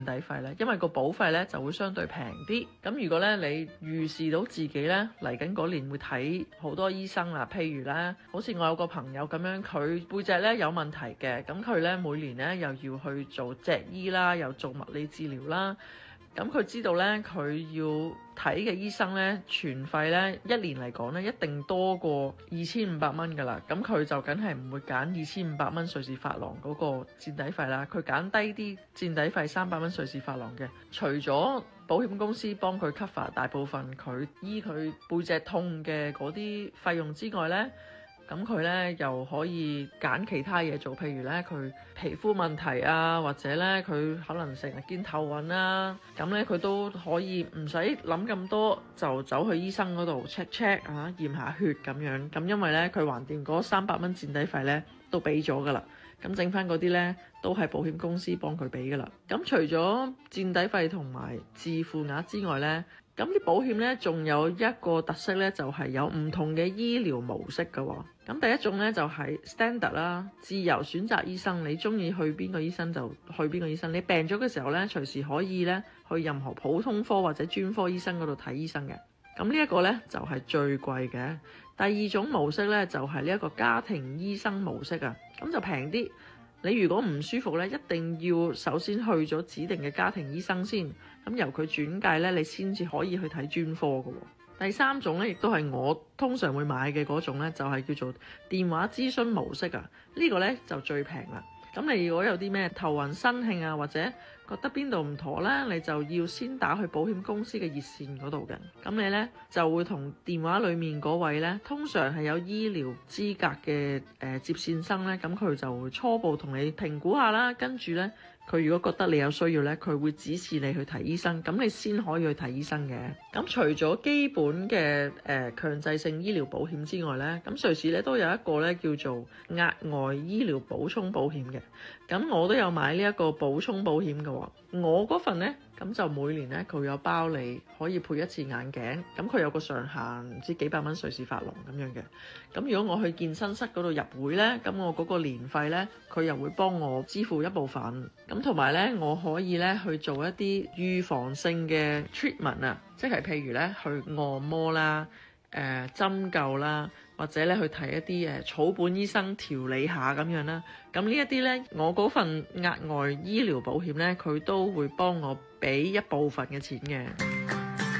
底費咧，因為個保費咧就會相對平啲。咁如果咧你預示到自己咧嚟緊嗰年會睇好多醫生啦，譬如咧，好似我有個朋友咁樣，佢背脊咧有問題嘅，咁佢咧每年咧又要去做脊醫啦，又做物理治療啦。咁佢知道咧，佢要睇嘅醫生咧，全費咧一年嚟講咧，一定多過2500蚊噶啦。咁佢就梗係唔會揀2500蚊瑞士法郎嗰個墊底費啦，佢揀低啲墊底費300蚊瑞士法郎嘅。除咗保險公司幫佢 cover 大部分佢醫佢背脊痛嘅嗰啲費用之外咧，咁佢咧又可以揀其他嘢做，譬如咧佢皮膚問題啊，或者咧佢可能成日見頭暈啦，咁咧佢都可以唔使諗咁多，就走去醫生嗰度 check 啊，驗下血咁樣。咁因為咧佢橫掂嗰300蚊墊底費咧都俾咗噶啦，咁剩翻嗰啲咧都係保險公司幫佢俾噶啦。咁除咗墊底費同埋自付額之外咧，咁啲保險咧仲有一個特色咧，就係有唔同嘅醫療模式㗎喎。咁第一種咧就係 standard 啦，自由選擇醫生，你中意去邊個醫生就去邊個醫生。你病咗嘅時候咧，隨時可以咧去任何普通科或者專科醫生嗰度睇醫生嘅。咁呢一個咧就係最貴嘅。第二種模式咧就係呢一個家庭醫生模式啊，咁就平啲。你如果唔舒服咧，一定要首先去咗指定嘅家庭醫生先，咁由佢轉介咧，你先至可以去睇專科嘅。第三種咧，亦都係我通常會買嘅嗰種咧，就係叫做電話諮詢模式啊。呢個咧就最平啦。咁你如果有啲咩頭暈身㷫啊，或者覺得邊度唔妥啦，你就要先打去保險公司嘅熱線嗰度嘅。咁你咧就會同電話裡面嗰位咧，通常係有醫療資格嘅接線生咧，咁佢就會初步同你評估下啦，跟住咧佢如果覺得你有需要咧，佢會指示你去睇醫生，咁你先可以去睇醫生嘅。咁除咗基本嘅強制性醫療保險之外咧，咁瑞士咧都有一個咧叫做額外醫療補充保險嘅。咁我都有買呢一個補充保險嘅喎，我嗰份呢，咁就每年呢，佢有包你可以配一次眼鏡，咁佢有個上限唔知幾百蚊瑞士法郎咁樣嘅。咁如果我去健身室嗰度入會呢，咁我嗰個年費呢，佢又會幫我支付一部分。咁同埋呢，我可以呢去做一啲預防性嘅 treatment 啊，即係譬如呢去按摩啦、針灸啦，或者咧去睇一啲草本醫生調理下咁樣啦。咁呢一啲咧，我嗰份額外醫療保險咧，佢都會幫我俾一部分嘅錢嘅。